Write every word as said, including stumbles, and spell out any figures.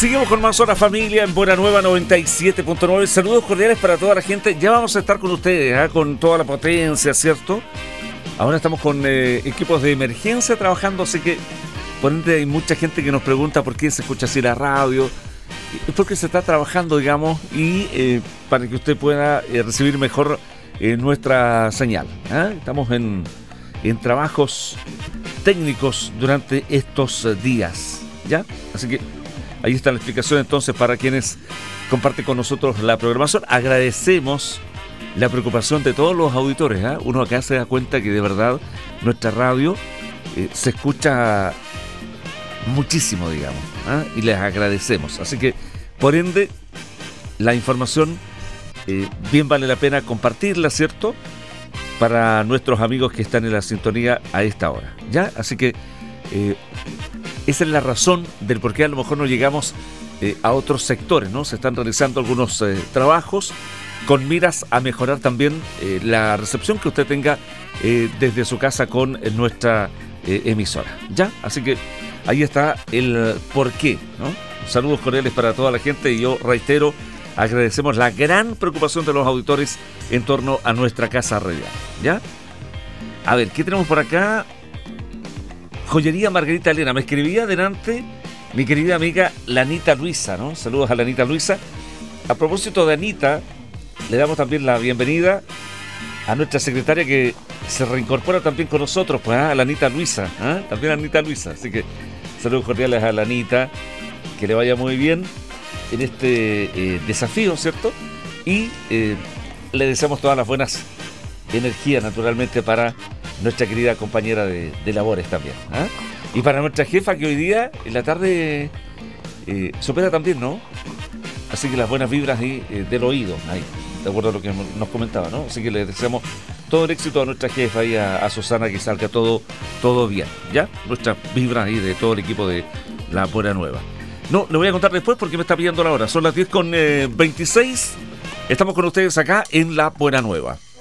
Seguimos con más Horas Familia en Buena Nueva noventa y siete punto nueve. Saludos cordiales para toda la gente. Ya vamos a estar con ustedes, ¿eh? Con toda la potencia, ¿cierto? Ahora estamos con eh, equipos de emergencia trabajando, así que por ende hay mucha gente que nos pregunta por qué se escucha así la radio. Es porque se está trabajando, digamos, y eh, para que usted pueda eh, recibir mejor eh, nuestra señal, ¿eh? Estamos en, en trabajos técnicos durante estos eh, días, ¿ya? Así que ahí está la explicación entonces para quienes comparten con nosotros la programación. Agradecemos la preocupación de todos los auditores, ¿eh? Uno acá se da cuenta que de verdad nuestra radio eh, se escucha muchísimo, digamos, ¿eh? Y les agradecemos. Así que, por ende, la información eh, bien vale la pena compartirla, ¿cierto? Para nuestros amigos que están en la sintonía a esta hora, ¿ya? Así que eh, esa es la razón del por qué a lo mejor no llegamos eh, a otros sectores, ¿no? Se están realizando algunos eh, trabajos con miras a mejorar también eh, la recepción que usted tenga eh, desde su casa con eh, nuestra eh, emisora, ¿ya? Así que ahí está el por qué, ¿no? Saludos cordiales para toda la gente y yo reitero, agradecemos la gran preocupación de los auditores en torno a nuestra casa radial, ¿ya? A ver, ¿qué tenemos por acá? Joyería Margarita Elena, me escribía adelante mi querida amiga Lanita Luisa, ¿no? Saludos a Lanita Luisa. A propósito de Anita, le damos también la bienvenida a nuestra secretaria que se reincorpora también con nosotros, pues, ¿eh? A Lanita Luisa, ¿eh? También a Lanita Luisa, así que saludos cordiales a Lanita, que le vaya muy bien en este eh, desafío, ¿cierto? Y eh, le deseamos todas las buenas energías, naturalmente, para nuestra querida compañera de, de labores también, ¿eh? Y para nuestra jefa que hoy día, en la tarde, eh, se opera también, ¿no? Así que las buenas vibras ahí, eh, del oído, ahí, de acuerdo a lo que nos comentaba, ¿no? Así que le deseamos todo el éxito a nuestra jefa y a, a Susana, que salga todo, todo bien, ¿ya? Nuestras vibras ahí de todo el equipo de La Buena Nueva. No, le voy a contar después porque me está pidiendo la hora. Son las diez con veintiséis. Estamos con ustedes acá en La Buena Nueva.